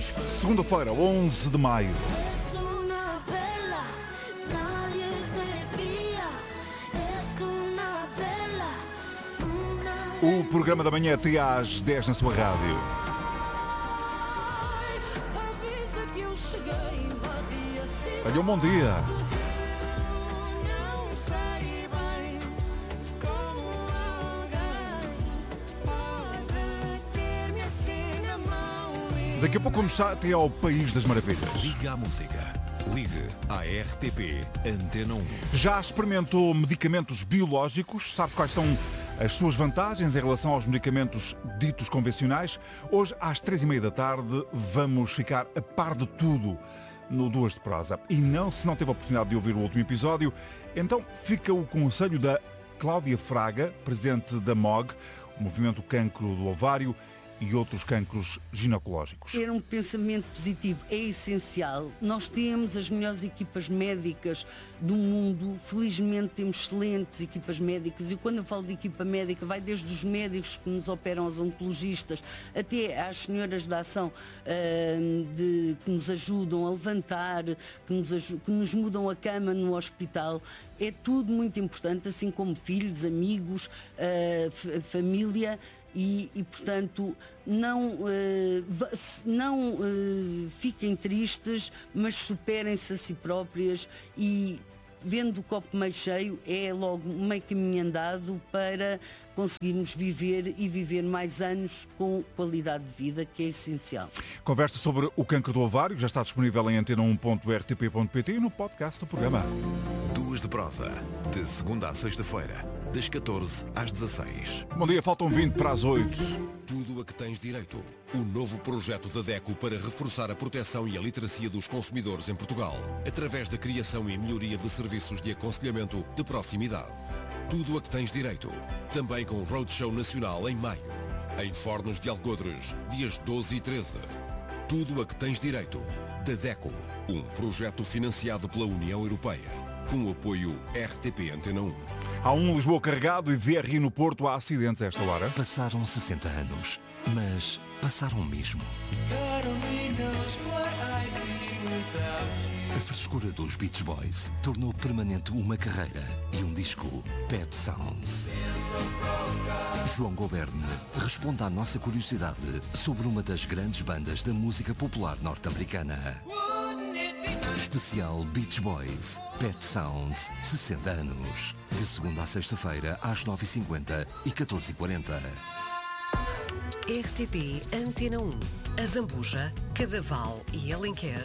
Segunda-feira, 11 de maio. O programa da manhã até às 10 na sua rádio. Tenha um bom dia. Daqui a pouco vamos até ao País das Maravilhas. Ligue à música. Ligue à RTP Antena 1. Já experimentou medicamentos biológicos? Sabe quais são as suas vantagens em relação aos medicamentos ditos convencionais? Hoje, às 3h30 da tarde, vamos ficar a par de tudo no Duas de Prosa. E não, se não teve a oportunidade de ouvir o último episódio, então fica o conselho da Cláudia Fraga, presidente da MOG, o Movimento Cancro do Ovário, e outros cancros ginecológicos. Ter um pensamento positivo é essencial. Nós temos as melhores equipas médicas do mundo. Felizmente temos excelentes equipas médicas. E quando eu falo de equipa médica, vai desde os médicos que nos operam, aos oncologistas, até às senhoras da ação que nos ajudam a levantar, que nos mudam a cama no hospital. É tudo muito importante, assim como filhos, amigos, família. E portanto, não fiquem tristes, mas superem-se a si próprias e, vendo o copo meio cheio, é logo meio caminho andado para conseguirmos viver e viver mais anos com qualidade de vida, que é essencial. Conversa sobre o cancro do ovário já está disponível em antena1.rtp.pt e no podcast do programa. Duas de Prosa, de segunda à sexta-feira, das 14 às 16. Bom dia, faltam 20 para as 8. Tudo a que tens direito. O novo projeto da DECO para reforçar a proteção e a literacia dos consumidores em Portugal, através da criação e melhoria de serviços de aconselhamento de proximidade. Tudo a que tens direito. Também com o Roadshow Nacional em maio. Em Fornos de Algodres, dias 12 e 13. Tudo a que tens direito. Da DECO, um projeto financiado pela União Europeia. Com o apoio RTP Antena 1. Há um Lisboa carregado e VRI no Porto. Há acidentes a esta hora. Passaram 60 anos, mas passaram mesmo. A frescura dos Beach Boys tornou permanente uma carreira e um disco, Pet Sounds. João Goberne responde à nossa curiosidade sobre uma das grandes bandas da música popular norte-americana. Especial Beach Boys, Pet Sounds, 60 anos. De segunda à sexta-feira, às 9h50 e 14h40. RTP Antena 1. A Zambuja, Cadaval e Alenquer,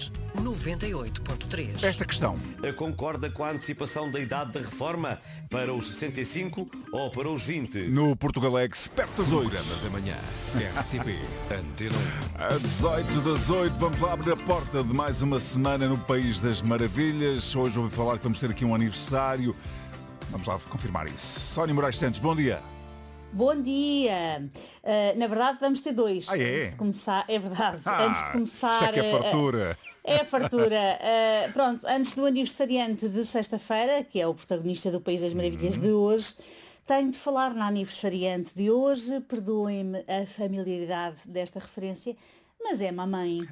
98.3. Esta questão. Concorda com a antecipação da idade da reforma para os 65 ou para os 20? No Portugalex, perto das 8. Programa da manhã, RTP Antena 1. A 18 das 8, vamos lá abrir a porta de mais uma semana no País das Maravilhas. Hoje ouvi falar que vamos ter aqui um aniversário. Vamos lá confirmar isso. Sónia Moraes Santos, bom dia. Bom dia! Na verdade vamos ter dois. Ah, é? Antes de começar, é verdade. Antes de começar. Isto é que é fartura. É a fartura. Pronto, antes do aniversariante de sexta-feira, que é o protagonista do País das Maravilhas de hoje, tenho de falar na aniversariante de hoje. Perdoem-me a familiaridade desta referência, mas é mamãe.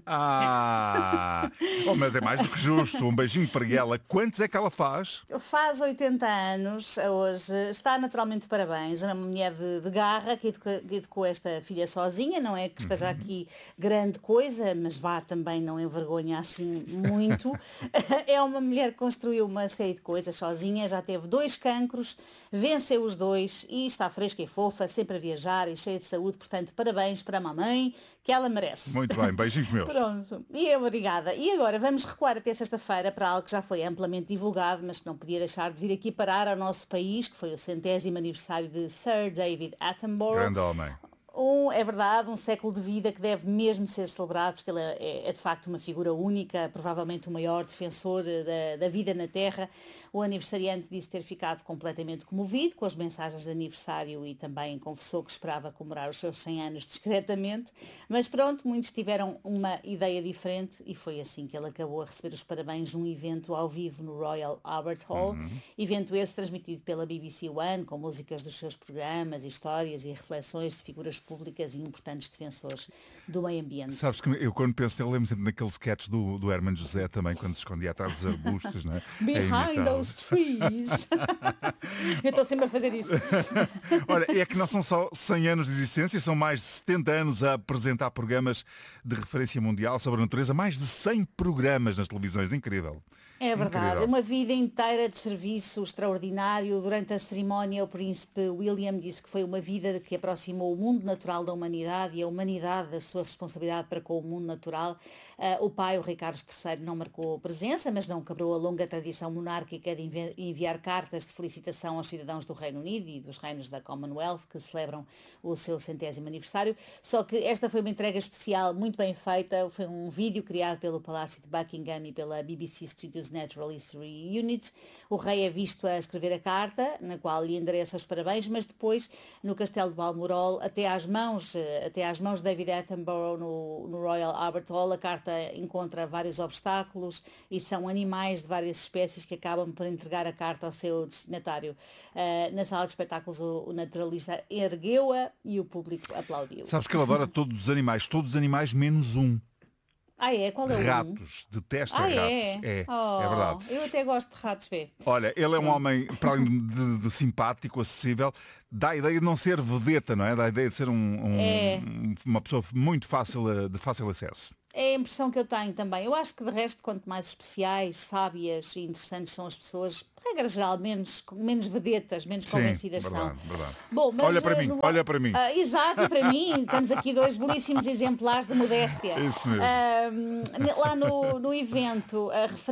Mas é mais do que justo. Um beijinho para ela. Quantos é que ela faz? Faz 80 anos hoje. Está naturalmente de parabéns. É uma mulher de garra que educou esta filha sozinha. Não é que esteja aqui grande coisa, mas vá também não envergonha assim muito. É uma mulher que construiu uma série de coisas sozinha. Já teve 2 cancros, venceu os 2 e está fresca e fofa, sempre a viajar e cheia de saúde. Portanto, parabéns para a mamãe, que ela merece. Muito bem, beijinhos meus. Pronto, e obrigada. E agora vamos recuar até sexta-feira para algo que já foi amplamente divulgado, mas que não podia deixar de vir aqui parar ao nosso país, que foi o 100º aniversário de Sir David Attenborough. Grande homem. É verdade, um século de vida que deve mesmo ser celebrado, porque ele é de facto uma figura única, provavelmente o maior defensor da vida na Terra. O aniversariante disse ter ficado completamente comovido com as mensagens de aniversário e também confessou que esperava comemorar os seus 100 anos discretamente. Mas pronto, muitos tiveram uma ideia diferente e foi assim que ele acabou a receber os parabéns num evento ao vivo no Royal Albert Hall. Evento esse transmitido pela BBC One, com músicas dos seus programas, histórias e reflexões de figuras públicas e importantes defensores do meio ambiente. Sabes que eu quando penso nele lembro sempre naquele sketch do Hermano José também, quando se escondia atrás dos arbustos, não é? Behind those trees. Eu estou sempre a fazer isso. Olha, é que não são só 100 anos de existência, são mais de 70 anos a apresentar programas de referência mundial sobre a natureza, mais de 100 programas nas televisões, incrível. É verdade, Incrível. uma vida inteira de serviço extraordinário. Durante a cerimónia, o príncipe William disse que foi uma vida que aproximou o mundo natural da humanidade e a humanidade da sua responsabilidade para com o mundo natural. O pai, o Rei Carlos III, não marcou presença, mas não quebrou a longa tradição monárquica de enviar cartas de felicitação aos cidadãos do Reino Unido e dos reinos da Commonwealth, que celebram o seu 100º aniversário. Só que esta foi uma entrega especial, muito bem feita. Foi um vídeo criado pelo Palácio de Buckingham e pela BBC Studios Natural History Unit. O rei é visto a escrever a carta, na qual lhe endereça os parabéns, mas depois, no castelo de Balmoral, até às mãos de David Attenborough no Royal Albert Hall, a carta encontra vários obstáculos e são animais de várias espécies que acabam por entregar a carta ao seu destinatário. Na sala de espetáculos, o naturalista ergueu-a e o público aplaudiu. Sabes que ele adora todos os animais menos um. É? Qual é o Ratos, detesta ratos. É verdade. Eu até gosto de ratos, vê. Olha, ele é um homem, para além de simpático, acessível, dá a ideia de não ser vedeta, não é? Dá a ideia de ser uma pessoa muito fácil, de fácil acesso. É a impressão que eu tenho também. Eu acho que, de resto, quanto mais especiais, sábias e interessantes são as pessoas, regra geral, menos vedetas, menos convencidas verdade, são. Verdade. Bom, mas, olha para mim. Exato, e para mim, temos aqui dois belíssimos exemplares de modéstia. Isso mesmo. Lá no evento,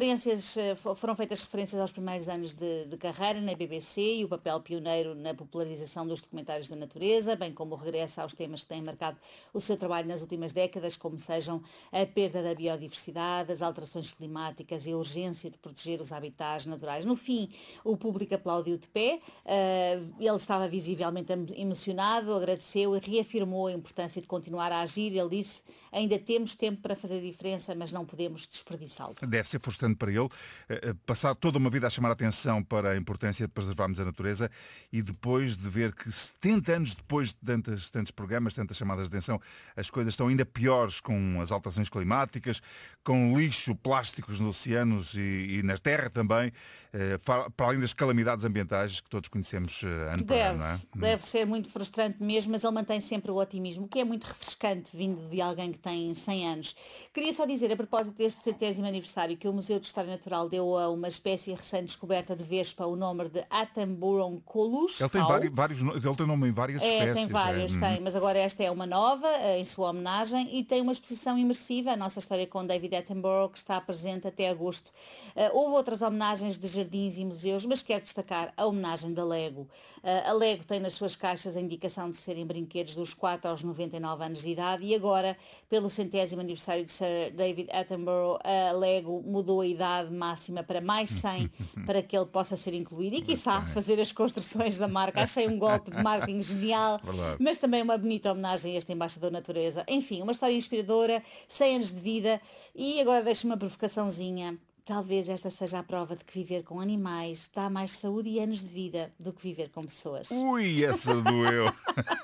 foram feitas referências aos primeiros anos de carreira na BBC e o papel pioneiro na popularização dos documentários da natureza, bem como o regresso aos temas que têm marcado o seu trabalho nas últimas décadas, como sejam a perda da biodiversidade, as alterações climáticas e a urgência de proteger os habitats naturais. No fim, o público aplaudiu de pé, ele estava visivelmente emocionado, agradeceu e reafirmou a importância de continuar a agir. Ele disse: ainda temos tempo para fazer a diferença, mas não podemos desperdiçá-lo. Deve ser frustrante para ele passar toda uma vida a chamar a atenção para a importância de preservarmos a natureza e depois de ver que 70 anos depois de tantos programas, tantas chamadas de atenção, as coisas estão ainda piores com as alterações climáticas, com lixo, plásticos nos oceanos e na terra também, para além das calamidades ambientais que todos conhecemos ano para ano, não é? Deve ser muito frustrante mesmo, mas ele mantém sempre o otimismo, o que é muito refrescante vindo de alguém que tem 100 anos. Queria só dizer, a propósito deste 100º aniversário, que o Museu de História Natural deu a uma espécie recém-descoberta de vespa o nome de Attenborough-Colus. Ele tem nome em várias espécies. Tem várias, mas agora esta é uma nova, em sua homenagem, e tem uma exposição imersiva, a nossa história com David Attenborough, que está presente até agosto. Houve outras homenagens de jardins e museus, mas quero destacar a homenagem da Lego. A Lego tem nas suas caixas a indicação de serem brinquedos dos 4 aos 99 anos de idade e agora, pelo 100º aniversário de Sir David Attenborough, a Lego mudou a idade máxima para mais 100 para que ele possa ser incluído e, quiçá, fazer as construções da marca. Achei um golpe de marketing genial, mas também uma bonita homenagem a este embaixador da natureza. Enfim, uma história inspiradora, 100 anos de vida. E agora deixo-me uma provocação-zinha. Talvez esta seja a prova de que viver com animais dá mais saúde e anos de vida do que viver com pessoas. Ui, essa doeu.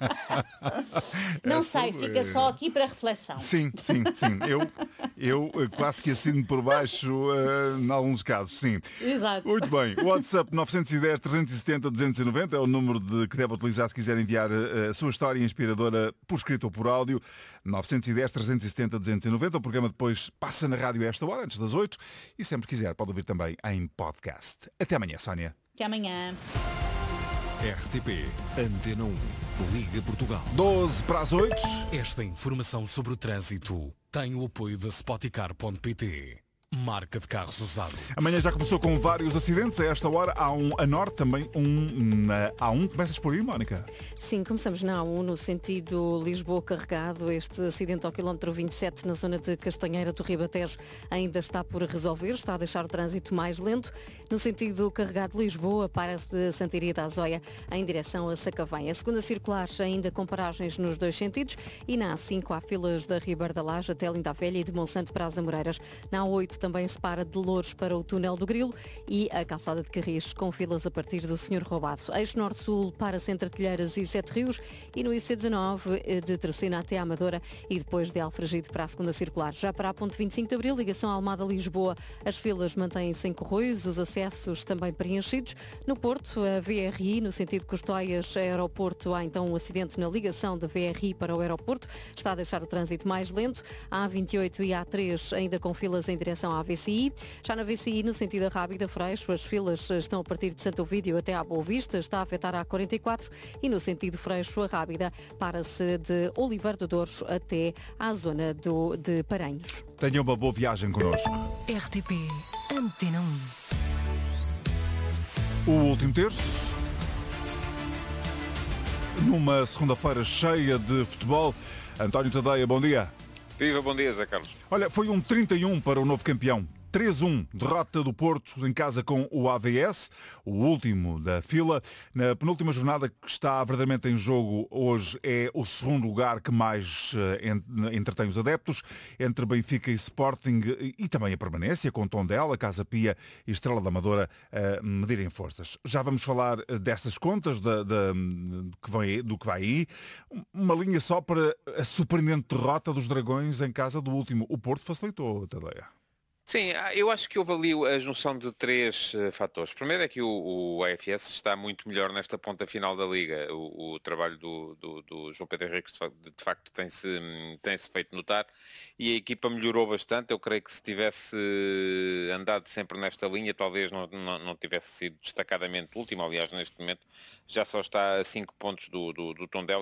Não sei, fica só aqui para reflexão. Sim. Eu quase que assino por baixo em alguns casos, sim. Exato. Muito bem. O WhatsApp 910-370-290 é o número que deve utilizar se quiser enviar a sua história inspiradora por escrito ou por áudio. 910-370-290. O programa depois passa na rádio a esta hora, antes das 8. E sempre quiser, pode ouvir também em podcast. Até amanhã, Sónia. Até amanhã. RTP Antena 1, Liga Portugal. 12 para as 8. Esta informação sobre o trânsito tem o apoio da Spoticar.pt. Marca de carros usado. Amanhã já começou com vários acidentes. A esta hora há um a norte, também um na A1. Começas por aí, Mónica? Sim, começamos na A1, no sentido Lisboa carregado. Este acidente ao quilómetro 27 na zona de Castanheira do Ribatejo ainda está por resolver. Está a deixar o trânsito mais lento. No sentido carregado Lisboa, para-se de Santiria da Azóia em direção a Sacavém. A segunda circular ainda com paragens nos dois sentidos. E na A5 há filas da Ribeira da Laje até Linda a Velha e de Monsanto para as Amoreiras. Na A8 A8 também separa de Louros para o túnel do Grilo e a calçada de Carris com filas a partir do Senhor Roubado. Eixo Norte-Sul para Centro Artilheiras e Sete Rios e no IC19 de Terceira até à Amadora e depois de Alfragide para a segunda circular. Já para a ponte 25 de Abril, ligação Almada-Lisboa, as filas mantêm-se em Corroios, os acessos também preenchidos. No Porto, a VRI, no sentido Custóias-Aeroporto, há então um acidente na ligação da VRI para o aeroporto. Está a deixar o trânsito mais lento. A A28 e a A3 ainda com filas em direção à VCI. Já na VCI, no sentido da Rábida Freixo, as filas estão a partir de Santo Ovídio até à Boa Vista. Está a afetar a A44 e no sentido Freixo, a Rábida para-se de Oliveira do Douro até à zona de Paranhos. Tenha uma boa viagem connosco. RTP Antena 1. O último terço, numa segunda-feira cheia de futebol. António Tadeia, bom dia. Viva, bom dia, Zé Carlos. Olha, foi um 31 para o novo campeão. 3-1, derrota do Porto em casa com o AVS, o último da fila. Na penúltima jornada que está verdadeiramente em jogo hoje é o segundo lugar que mais entretém os adeptos, entre Benfica e Sporting e também a permanência, com Tondela, Casa Pia e Estrela da Amadora a medirem forças. Já vamos falar dessas contas, do que vai aí. Uma linha só para a surpreendente derrota dos Dragões em casa do último. O Porto facilitou, Tadeia. Sim, eu acho que houve ali a junção de três fatores. Primeiro é que o AFS está muito melhor nesta ponta final da Liga. O trabalho do João Pedro Henriques de facto tem-se feito notar e a equipa melhorou bastante. Eu creio que se tivesse andado sempre nesta linha, talvez não tivesse sido destacadamente último. Aliás, neste momento já só está a 5 pontos do Tondela.